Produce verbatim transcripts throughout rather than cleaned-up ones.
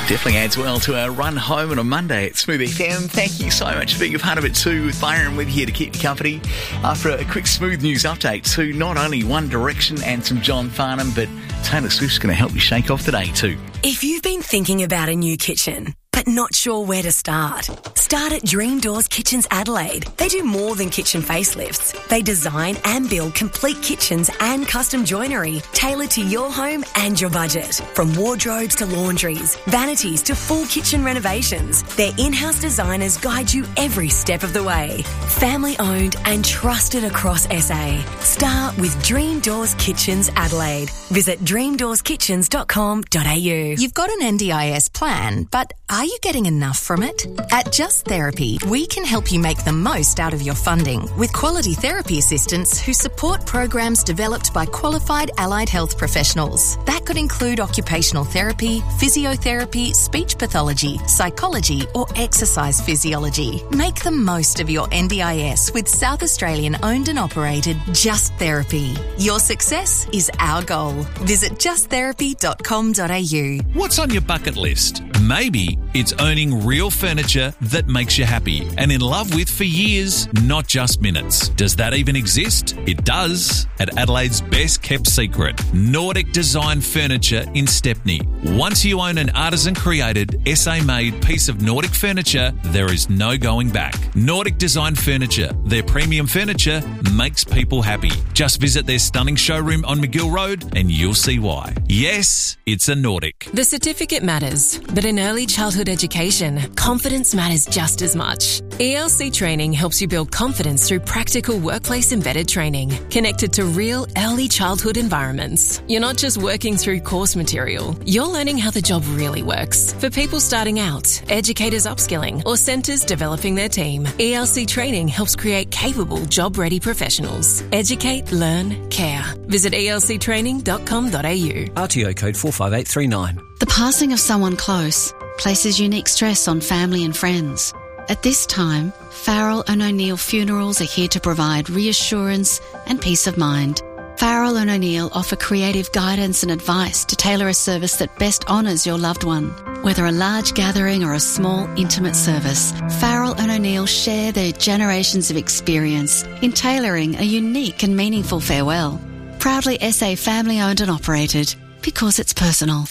Definitely adds well to our run home on a Monday at Smooth F M. Thank you so much for being a part of it too, with Byron with you here to keep you company. After a quick Smooth news update to not only One Direction and some John Farnham, but Taylor Swift's going to help you shake off today too. If you've been thinking about a new kitchen, but not sure where to start, start at Dream Doors Kitchens Adelaide. They do more than kitchen facelifts. They design and build complete kitchens and custom joinery tailored to your home and your budget. From wardrobes to laundries, vanities to full kitchen renovations, their in-house designers guide you every step of the way. Family owned and trusted across S A. Start with Dream Doors Kitchens Adelaide. Visit dream doors kitchens dot com dot a u. You've got an N D I S plan, but are you getting enough from it? At Just Therapy, we can help you make the most out of your funding with quality therapy assistants who support programs developed by qualified allied health professionals. That could include occupational therapy, physiotherapy, speech pathology, psychology, or exercise physiology. Make the most of your N D I S with South Australian owned and operated Just Therapy. Your success is our goal. Visit just therapy dot com dot a u. What's on your bucket list? Maybe it's owning real furniture that makes you happy and in love with for years, not just minutes. Does that even exist? It does. At Adelaide's best kept secret, Nordic Design Furniture in Stepney. Once you own an artisan created, S A made piece of Nordic furniture, there is no going back. Nordic Design Furniture. Their premium furniture makes people happy. Just visit their stunning showroom on McGill Road and you'll see why. Yes, it's a Nordic. The certificate matters, but in early childhood education, confidence matters just as much. E L C Training helps you build confidence through practical workplace-embedded training, connected to real early childhood environments. You're not just working through course material, you're learning how the job really works. For people starting out, educators upskilling, or centres developing their team, E L C Training helps create capable, job-ready professionals. Educate, learn, care. Visit e l c training dot com dot a u. R T O code four five eight three nine. The passing of someone close places unique stress on family and friends. At this time, Farrell and O'Neill Funerals are here to provide reassurance and peace of mind. Farrell and O'Neill offer creative guidance and advice to tailor a service that best honours your loved one. Whether a large gathering or a small, intimate service, Farrell and O'Neill share their generations of experience in tailoring a unique and meaningful farewell. Proudly S A family owned and operated, because it's personal.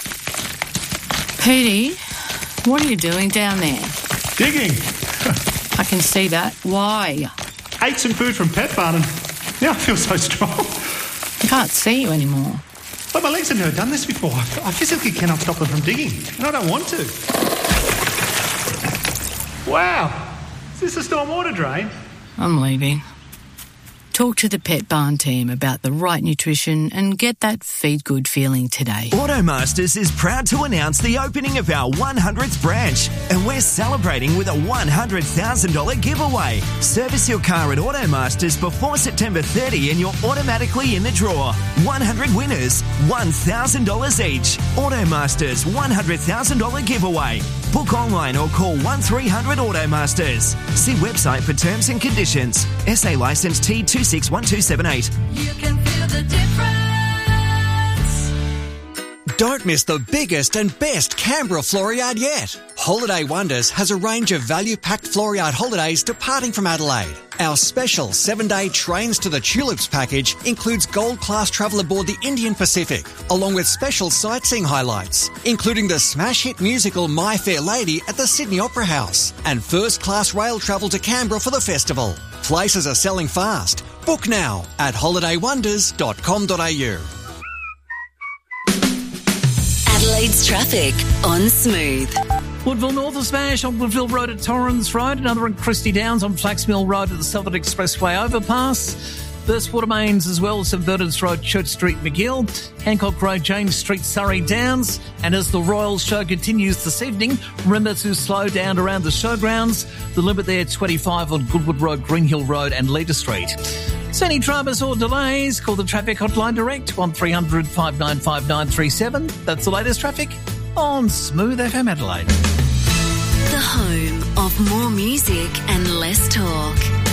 Petey, what are you doing down there? Digging. I can see that. Why? Ate some food from Pet Barn and now I feel so strong. I can't see you anymore. But my legs have never done this before. I physically cannot stop them from digging, and I don't want to. Wow. Is this a stormwater drain? I'm leaving. Talk to the Pet Barn team about the right nutrition and get that feed good feeling today. Automasters is proud to announce the opening of our one hundredth branch, and we're celebrating with a one hundred thousand dollars giveaway. Service your car at Automasters before September thirtieth and you're automatically in the draw. one hundred winners, one thousand dollars each. Automasters one hundred thousand dollars giveaway. Book online or call one three hundred Automasters. See website for terms and conditions. S A licence T two six one two seven eight. You can feel the difference. Don't miss the biggest and best Canberra Floriade yet. Holiday Wonders has a range of value-packed Floriade holidays departing from Adelaide. Our special seven-day Trains to the Tulips package includes gold-class travel aboard the Indian Pacific, along with special sightseeing highlights, including the smash hit musical My Fair Lady at the Sydney Opera House, and first-class rail travel to Canberra for the festival. Places are selling fast. Book now at holiday wonders dot com dot a u. Adelaide's traffic on Smooth. Woodville North of Smash on Woodville Road at Torrens Road. Another on Christie Downs on Flaxmill Road at the Southern Expressway overpass. Burst water mains as well, St Bernard's Road, Church Street, McGill. Hancock Road, James Street, Surrey Downs. And as the Royal Show continues this evening, remember to slow down around the showgrounds. The limit there, twenty-five on Goodwood Road, Greenhill Road and Leader Street. So any dramas or delays, call the traffic hotline direct, one three hundred five nine five nine three seven. That's the latest traffic on Smooth F M Adelaide. The home of more music and less talk.